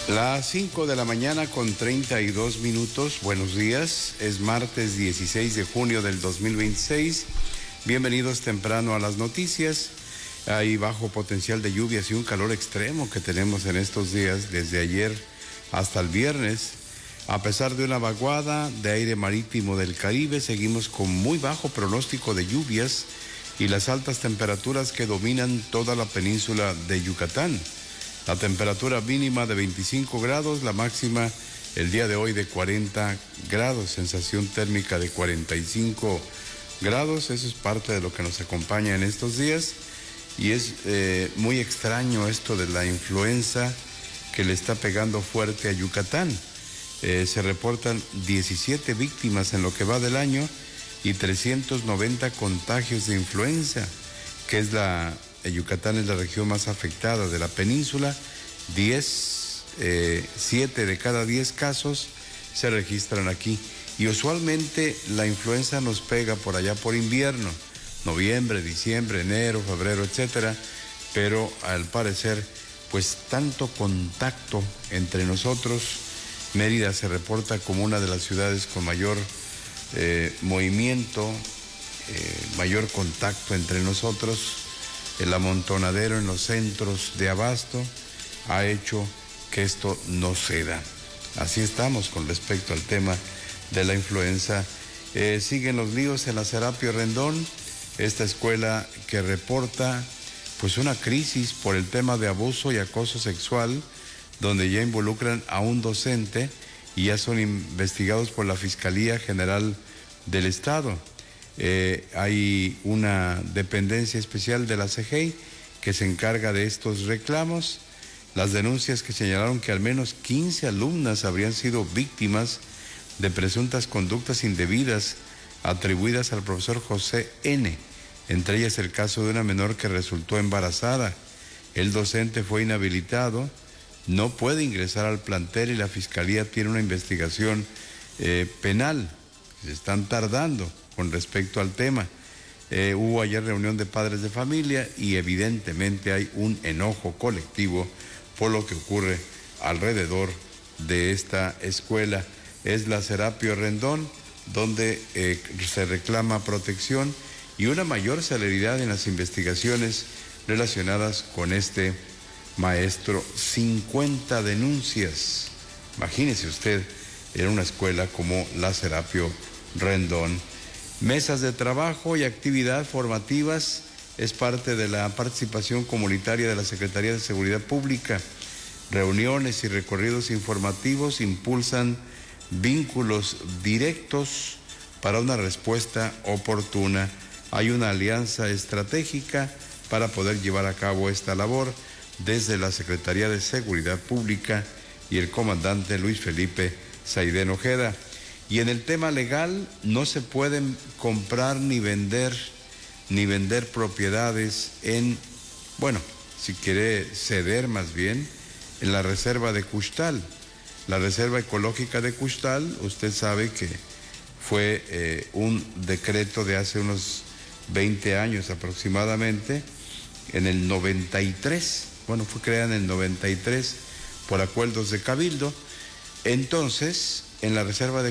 Las 5 de la mañana con 32 minutos. Buenos días. Es martes 16 de junio del 2026. Bienvenidos temprano a las noticias. Hay bajo potencial de lluvias y un calor extremo que tenemos en estos días, desde ayer hasta el viernes. A pesar de una vaguada de aire marítimo del Caribe, seguimos con muy bajo pronóstico de lluvias y las altas temperaturas que dominan toda la península de Yucatán. La temperatura mínima de 25 grados, la máxima el día de hoy de 40 grados, sensación térmica de 45 grados. Eso es parte de lo que nos acompaña en estos días y es muy extraño esto de la influenza que le está pegando fuerte a Yucatán. Se reportan 17 víctimas en lo que va del año y 390 contagios de influenza, que es Yucatán es la región más afectada de la península. 7 de cada 10 casos se registran aquí. Y usualmente la influenza nos pega por allá por invierno, noviembre, diciembre, enero, febrero, etcétera. Pero al parecer, pues tanto contacto entre nosotros, Mérida se reporta como una de las ciudades con mayor movimiento, mayor contacto entre nosotros. El amontonadero en los centros de abasto ha hecho que esto no ceda. Así estamos con respecto al tema de la influenza. Siguen los líos en la Serapio Rendón, esta escuela que reporta pues una crisis por el tema de abuso y acoso sexual, donde ya involucran a un docente y ya son investigados por la Fiscalía General del Estado. Hay una dependencia especial de la CGI que se encarga de estos reclamos. Las denuncias que señalaron que al menos 15 alumnas habrían sido víctimas de presuntas conductas indebidas atribuidas al profesor José N., entre ellas el caso de una menor que resultó embarazada. El docente fue inhabilitado, no puede ingresar al plantel y la Fiscalía tiene una investigación penal. Se están tardando con respecto al tema. Hubo ayer reunión de padres de familia y evidentemente hay un enojo colectivo por lo que ocurre alrededor de esta escuela. Es la Serapio Rendón, donde se reclama protección y una mayor celeridad en las investigaciones relacionadas con este maestro. 50 denuncias. Imagínese usted, en una escuela como la Serapio Rendón. Mesas de trabajo y actividad formativas es parte de la participación comunitaria de la Secretaría de Seguridad Pública. Reuniones y recorridos informativos impulsan vínculos directos para una respuesta oportuna. Hay una alianza estratégica para poder llevar a cabo esta labor desde la Secretaría de Seguridad Pública y el comandante Luis Felipe Saidén Ojeda. Y en el tema legal, no se pueden comprar ni vender propiedades si quiere ceder más bien, en la reserva de Custal. La reserva ecológica de Custal, usted sabe que fue un decreto de hace unos 20 años aproximadamente, en el 93, fue creada en el 93 por acuerdos de Cabildo. Entonces, en la reserva de